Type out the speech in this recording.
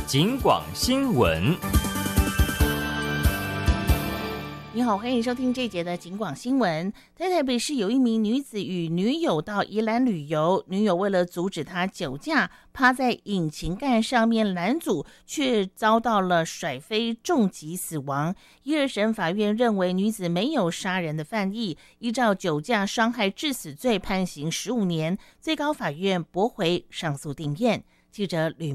警广新闻。 你好，欢迎收听这一节的警广新闻。在台北市有一名女子与女友到宜兰旅游，女友为了阻止她酒驾，趴在引擎盖上面拦阻，却遭到了甩飞重击死亡。一二审法院认为女子没有杀人的犯意，依照酒驾伤害致死罪判刑15年，最高法院驳回上诉定谳。记者吕